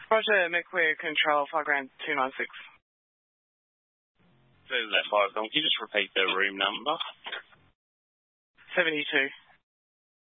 Roger, Macquarie Control, Flyground 296. So that 5, can you just repeat the room number? 72.